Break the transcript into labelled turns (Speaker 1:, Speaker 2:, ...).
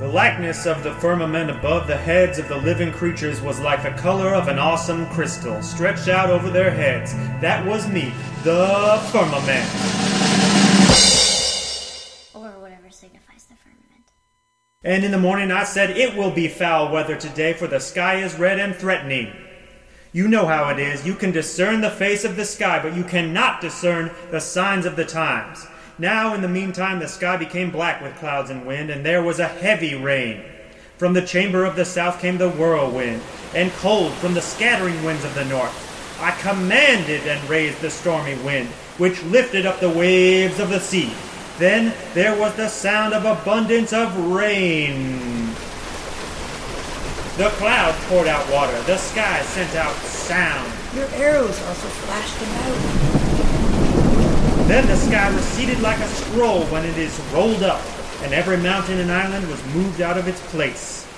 Speaker 1: The likeness of the firmament above the heads of the living creatures was like the color of an awesome crystal stretched out over their heads. That was me, the firmament.
Speaker 2: Or whatever signifies the firmament.
Speaker 1: And in the morning I said, "It will be foul weather today, for the sky is red and threatening." You know how it is. You can discern the face of the sky, but you cannot discern the signs of the times. Now, in the meantime, the sky became black with clouds and wind, and there was a heavy rain. From the chamber of the south came the whirlwind, and cold from the scattering winds of the north. I commanded and raised the stormy wind, which lifted up the waves of the sea. Then there was the sound of abundance of rain. The clouds poured out water. The sky sent out sound.
Speaker 3: Your arrows also flashed about.
Speaker 1: Then the sky receded like a scroll when it is rolled up, and every mountain and island was moved out of its place.